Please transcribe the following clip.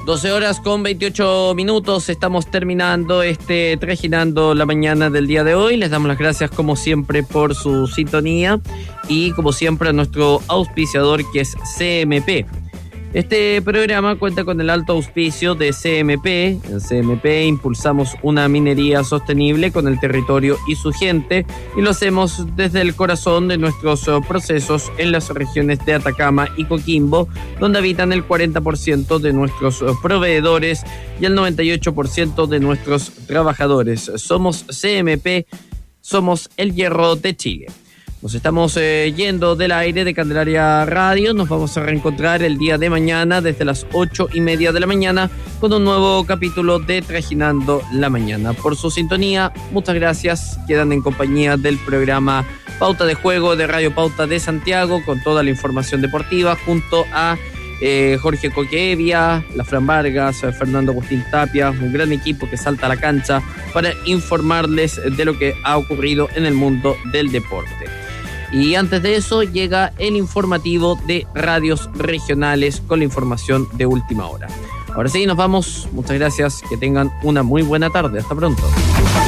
12 horas con 28 minutos, estamos terminando Trajinando la mañana del día de hoy. Les damos las gracias como siempre por su sintonía y como siempre a nuestro auspiciador que es CMP. Este programa cuenta con el alto auspicio de CMP. En CMP impulsamos una minería sostenible con el territorio y su gente, y lo hacemos desde el corazón de nuestros procesos en las regiones de Atacama y Coquimbo, donde habitan el 40% de nuestros proveedores y el 98% de nuestros trabajadores. Somos CMP, somos el hierro de Chile. Nos estamos yendo del aire de Candelaria Radio. Nos vamos a reencontrar el día de mañana desde las 8:30 de la mañana con un nuevo capítulo de Trajinando la Mañana. Por su sintonía, muchas gracias. Quedan en compañía del programa Pauta de Juego de Radio Pauta de Santiago con toda la información deportiva junto a Jorge Coquevia, la Fran Vargas, Fernando Agustín Tapia, un gran equipo que salta a la cancha para informarles de lo que ha ocurrido en el mundo del deporte. Y antes de eso llega el informativo de radios regionales con la información de última hora. Ahora sí, nos vamos. Muchas gracias. Que tengan una muy buena tarde. Hasta pronto.